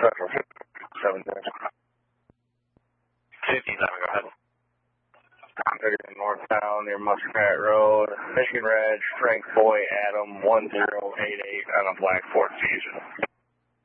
Central 7 minutes. 57, go ahead. I'm in Northtown near Muskrat Road, Michigan Reg, Frank Boy, Adam 1088 on a black Ford Fusion.